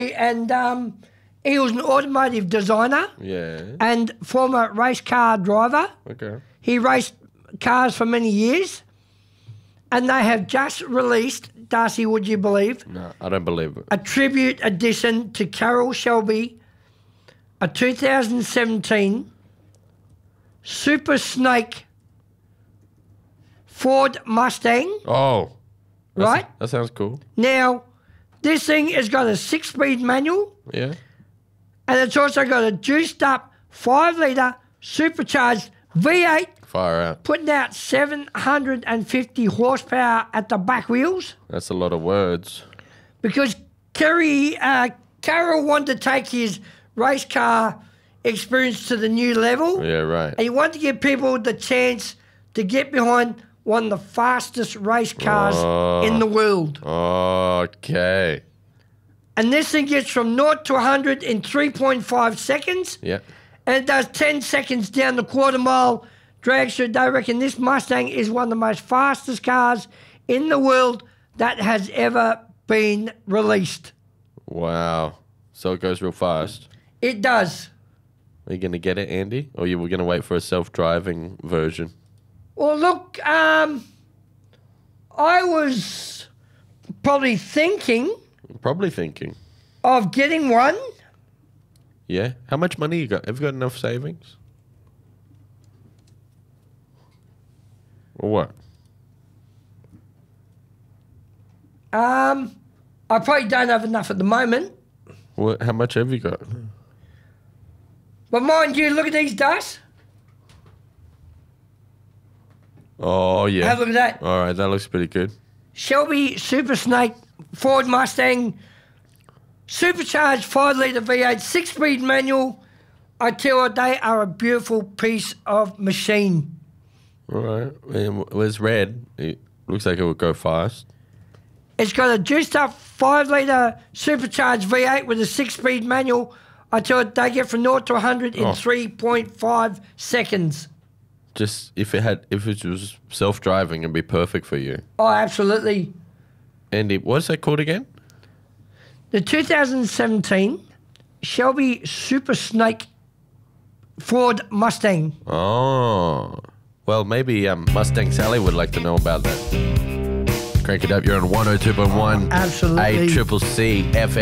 and he was an automotive designer and former race car driver. Okay. He raced cars for many years, and they have just released, Darcy, would you believe? No, I don't believe it. A tribute edition to Carroll Shelby, a 2017 Super Snake Ford Mustang. Oh. Right? That sounds cool. Now, this thing has got a 6-speed manual. Yeah. And it's also got a juiced up 5-litre supercharged V8. Fire out. Putting out 750 horsepower at the back wheels. That's a lot of words. Because Carroll wanted to take his race car experience to the new level. Yeah, right. And he wanted to give people the chance to get behind one of the fastest race cars in the world. Okay. And this thing gets from 0 to 100 in 3.5 seconds. Yeah. And it does 10 seconds down the quarter-mile drag strip. They reckon this Mustang is one of the most fastest cars in the world that has ever been released. Wow. So it goes real fast. It does. Are you going to get it, Andy? Or you were going to wait for a self-driving version? Well, look, I was probably thinking of getting one. Yeah? How much money you got? Have you got enough savings? Or what? I probably don't have enough at the moment. What? How much have you got? But mind you, look at these dust. Oh, yeah. Have a look at that. All right, that looks pretty good. Shelby Super Snake Ford Mustang supercharged 5-litre V8 6-speed manual. I tell you what, they are a beautiful piece of machine. All right. And it's red. It looks like it would go fast. It's got a juiced up 5-litre supercharged V8 with a 6-speed manual. I tell you, they get from 0 to 100 in 3.5 seconds. Just if it was self-driving, it'd be perfect for you. Oh, absolutely. Andy, what's that called again? The 2017 Shelby Super Snake Ford Mustang. Oh. Well, maybe Mustang Sally would like to know about that. Crank it up. You're on 102.1. Absolutely. ACCC FM.